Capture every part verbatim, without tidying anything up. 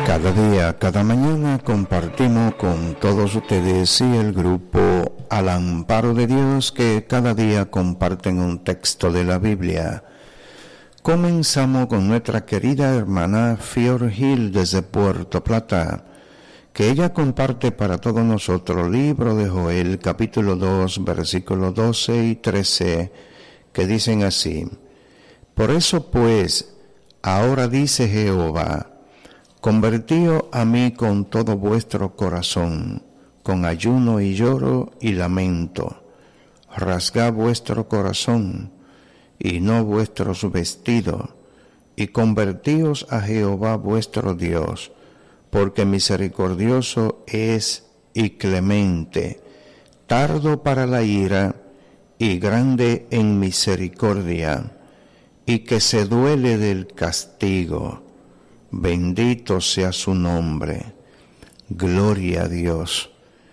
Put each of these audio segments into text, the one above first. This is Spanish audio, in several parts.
Cada día, cada mañana compartimos con todos ustedes y el grupo Al Amparo de Dios, que cada día comparten un texto de la Biblia. Comenzamos con nuestra querida hermana Fior Gil desde Puerto Plata, que ella comparte para todos nosotros el libro de Joel, capítulo dos, versículos doce y trece, que dicen así: Por eso pues, ahora dice Jehová, convertíos a mí con todo vuestro corazón, con ayuno y lloro y lamento. Rasgad vuestro corazón, y no vuestros vestidos, y convertíos a Jehová vuestro Dios, porque misericordioso es y clemente, tardo para la ira, y grande en misericordia, y que se duele del castigo. Bendito sea su nombre. Gloria a Dios.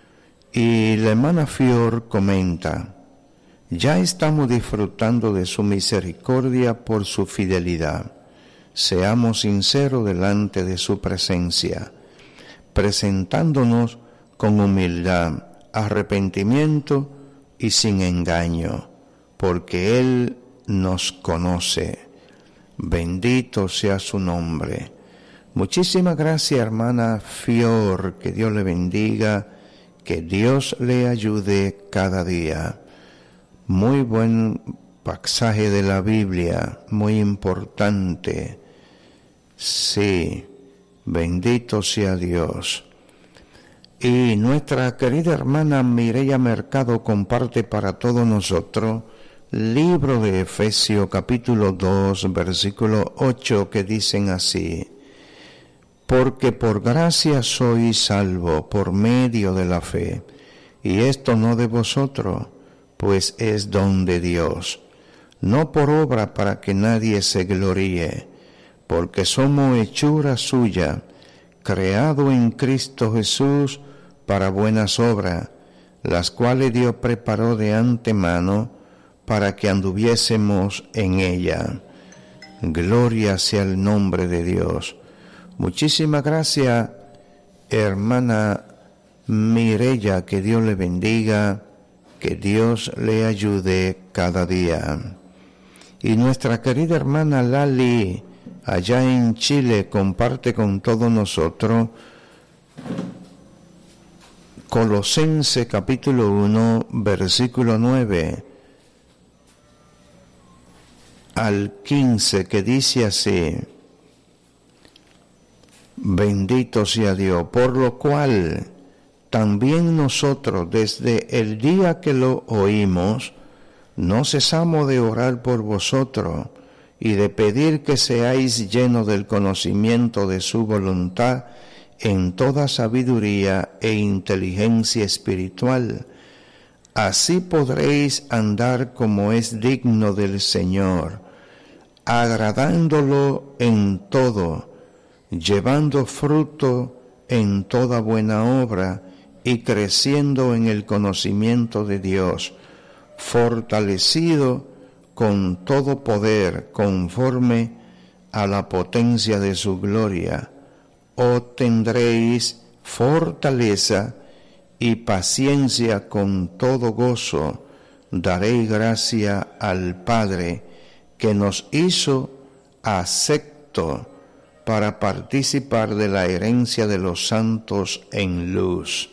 Y la hermana Fior comenta: ya estamos disfrutando de su misericordia por su fidelidad. Seamos sinceros delante de su presencia, presentándonos con humildad, arrepentimiento y sin engaño, porque Él nos conoce. Bendito sea su nombre. Muchísimas gracias, hermana Fior, que Dios le bendiga, que Dios le ayude cada día. Muy buen pasaje de la Biblia, muy importante. Sí, bendito sea Dios. Y nuestra querida hermana Mireya Mercado comparte para todos nosotros libro de Efesios capítulo dos, versículo ocho, que dicen así: Porque por gracia sois salvos por medio de la fe, y esto no de vosotros, pues es don de Dios, no por obra para que nadie se gloríe, porque somos hechura suya, creado en Cristo Jesús para buenas obras, las cuales Dios preparó de antemano para que anduviésemos en ella. Gloria sea el nombre de Dios. Muchísimas gracias, hermana Mireya, que Dios le bendiga, que Dios le ayude cada día. Y nuestra querida hermana Lali, allá en Chile, comparte con todos nosotros Colosenses capítulo uno, versículo nueve al quince, que dice así: Bendito sea Dios, por lo cual también nosotros desde el día que lo oímos no cesamos de orar por vosotros y de pedir que seáis llenos del conocimiento de su voluntad en toda sabiduría e inteligencia espiritual. Así podréis andar como es digno del Señor, agradándolo en todo, llevando fruto en toda buena obra y creciendo en el conocimiento de Dios, fortalecido con todo poder conforme a la potencia de su gloria. Obtendréis fortaleza y paciencia con todo gozo. Daréis gracia al Padre, que nos hizo acepto para participar de la herencia de los santos en luz.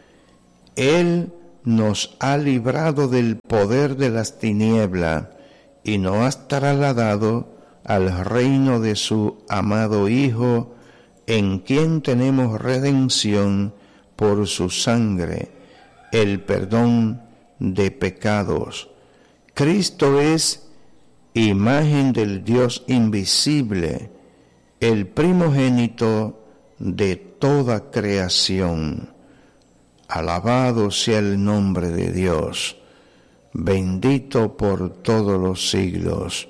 Él nos ha librado del poder de las tinieblas y nos ha trasladado al reino de su amado Hijo, en quien tenemos redención por su sangre, el perdón de pecados. Cristo es imagen del Dios invisible, el primogénito de toda creación. Alabado sea el nombre de Dios, bendito por todos los siglos.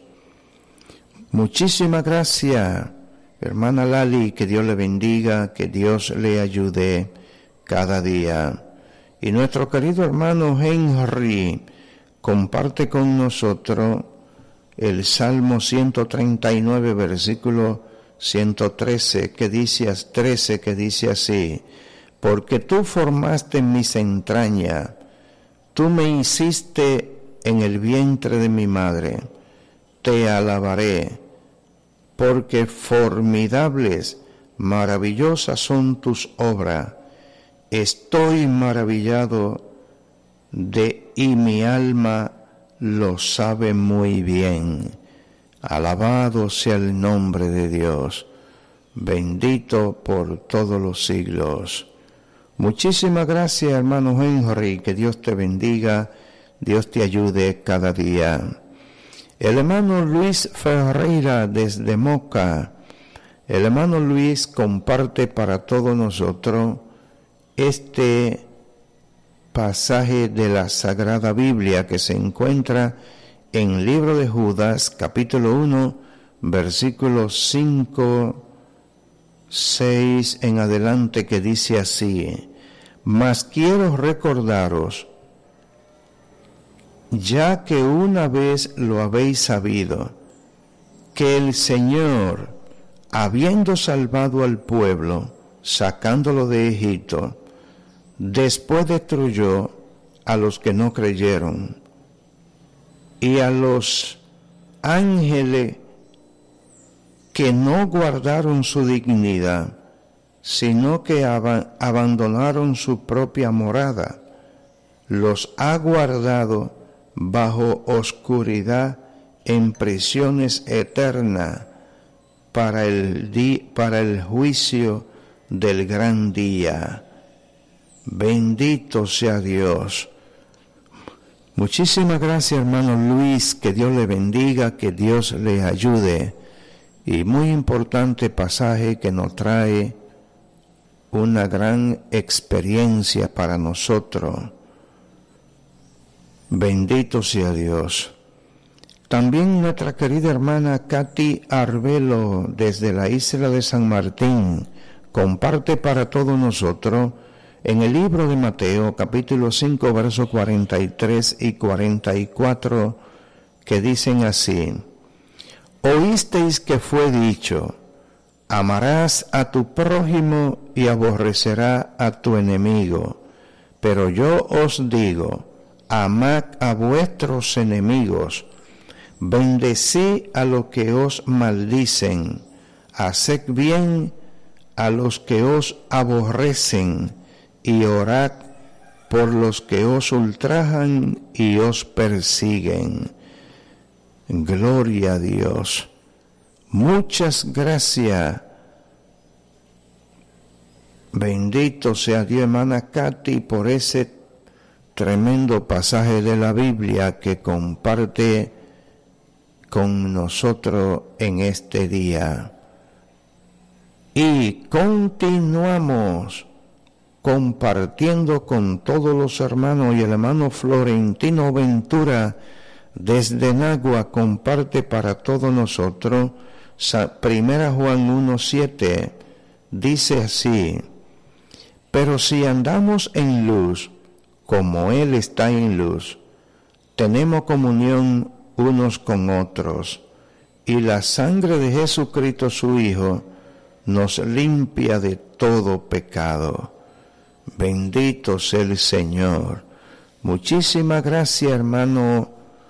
Muchísimas gracias, hermana Lali, que Dios le bendiga, que Dios le ayude cada día. Y nuestro querido hermano Henry comparte con nosotros el Salmo ciento treinta y nueve, versículo ciento trece, que dice, trece, que dice así: porque tú formaste mis entrañas, tú me hiciste en el vientre de mi madre, te alabaré, porque formidables, maravillosas son tus obras. Estoy maravillado de y mi alma lo sabe muy bien. Alabado sea el nombre de Dios, bendito por todos los siglos. Muchísimas gracias, hermano Henry, que Dios te bendiga, Dios te ayude cada día. El hermano Luis Ferreira desde Moca, el hermano Luis comparte para todos nosotros este pasaje de la Sagrada Biblia que se encuentra en el libro de Judas, capítulo uno, versículos cinco, seis en adelante, que dice así: mas quiero recordaros, ya que una vez lo habéis sabido, que el Señor, habiendo salvado al pueblo, sacándolo de Egipto, después destruyó a los que no creyeron, y a los ángeles que no guardaron su dignidad, sino que ab- abandonaron su propia morada, los ha guardado bajo oscuridad en prisiones eternas para el di- para el juicio del gran día. Bendito sea Dios. Muchísimas gracias, hermano Luis, que Dios le bendiga, que Dios le ayude. Y muy importante pasaje que nos trae una gran experiencia para nosotros. Bendito sea Dios. También nuestra querida hermana Katy Arbelo, desde la isla de San Martín, comparte para todos nosotros en el libro de Mateo, capítulo cinco, versos cuarenta y tres y cuarenta y cuatro, que dicen así: oísteis que fue dicho, amarás a tu prójimo y aborrecerás a tu enemigo. Pero yo os digo, amad a vuestros enemigos, bendecí a los que os maldicen, haced bien a los que os aborrecen, y orad por los que os ultrajan y os persiguen. Gloria a Dios. Muchas gracias. Bendito sea Dios, hermana Katy, por ese tremendo pasaje de la Biblia que comparte con nosotros en este día. Y continuamos compartiendo con todos los hermanos, y el hermano Florentino Ventura desde Nagua comparte para todos nosotros Primera Juan uno siete, dice así: pero si andamos en luz, como Él está en luz, tenemos comunión unos con otros, y la sangre de Jesucristo su Hijo nos limpia de todo pecado. Bendito sea el Señor. Muchísimas gracias, hermano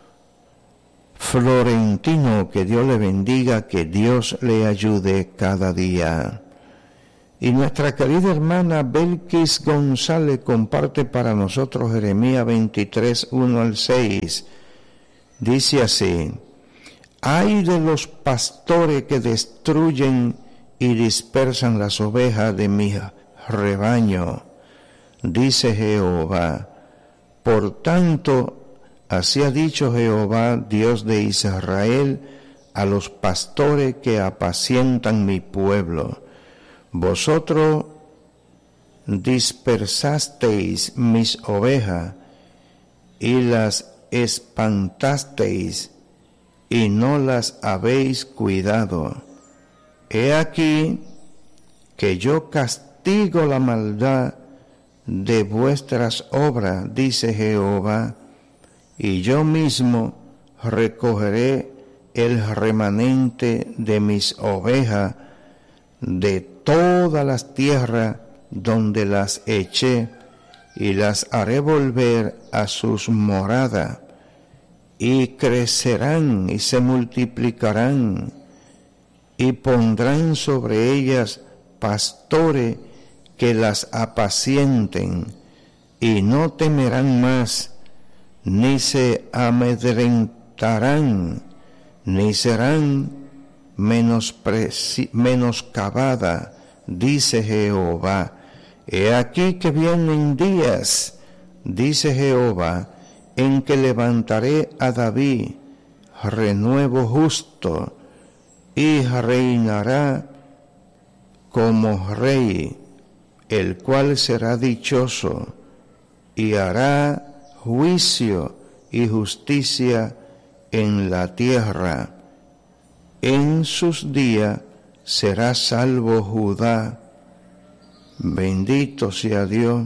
Florentino, que Dios le bendiga, que Dios le ayude cada día. Y nuestra querida hermana Belkis González comparte para nosotros Jeremías veintitrés, uno al seis. Dice así: ay de los pastores que destruyen y dispersan las ovejas de mi rebaño, dice Jehová. Por tanto, así ha dicho Jehová, Dios de Israel, a los pastores que apacientan mi pueblo: vosotros dispersasteis mis ovejas y las espantasteis y no las habéis cuidado. He aquí que yo castigo la maldad de vuestras obras, dice Jehová, y yo mismo recogeré el remanente de mis ovejas de todas las tierras donde las eché, y las haré volver a sus moradas, y crecerán y se multiplicarán, y pondrán sobre ellas pastores que las apacienten, y no temerán más, ni se amedrentarán, ni serán menospreci- menoscabadas, dice Jehová. He aquí que vienen días, dice Jehová, en que levantaré a David, renuevo justo, y reinará como rey, el cual será dichoso, y hará juicio y justicia en la tierra. En sus días será salvo Judá. Bendito sea Dios.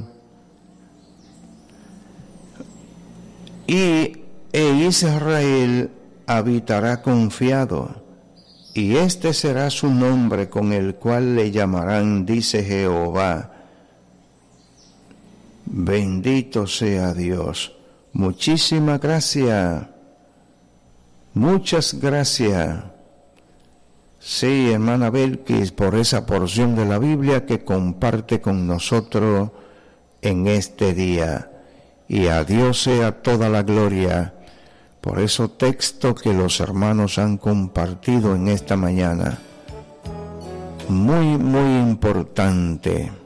Y e Israel habitará confiado, y este será su nombre con el cual le llamarán, dice Jehová. Bendito sea Dios. Muchísimas gracias. Muchas gracias. Sí, hermana Belkis, por esa porción de la Biblia que comparte con nosotros en este día. Y a Dios sea toda la gloria por esos textos que los hermanos han compartido en esta mañana. Muy, muy importante.